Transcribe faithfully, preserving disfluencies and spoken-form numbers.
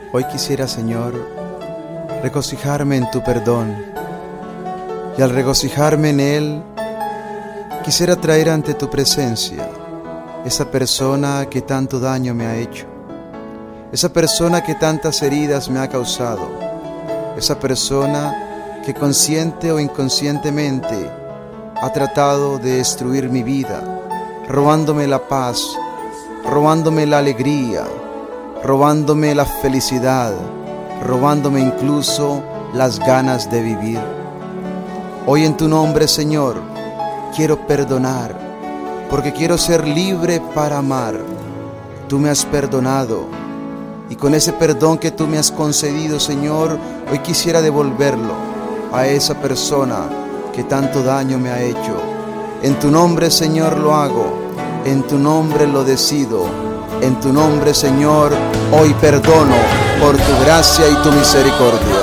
Hoy quisiera, Señor, regocijarme en tu perdón, y al regocijarme en él, quisiera traer ante tu presencia esa persona que tanto daño me ha hecho, esa persona que tantas heridas me ha causado, esa persona que consciente o inconscientemente ha tratado de destruir mi vida, robándome la paz, robándome la alegría, robándome la felicidad, robándome incluso las ganas de vivir. Hoy en tu nombre, Señor, quiero perdonar, porque quiero ser libre para amar. Tú me has perdonado, y con ese perdón que tú me has concedido, Señor, hoy quisiera devolverlo a esa persona que tanto daño me ha hecho. En tu nombre, Señor, lo hago, en tu nombre lo decido, en tu nombre, Señor, hoy perdono por tu gracia y tu misericordia.